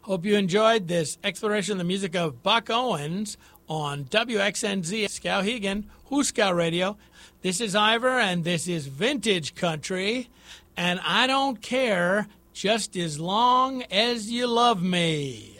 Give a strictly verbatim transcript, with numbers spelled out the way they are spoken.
Hope you enjoyed this exploration of the music of Buck Owens on W X N Z, Skowhegan, Huska Radio. This is Ivor, and this is Vintage Country, and I don't care just as long as you love me.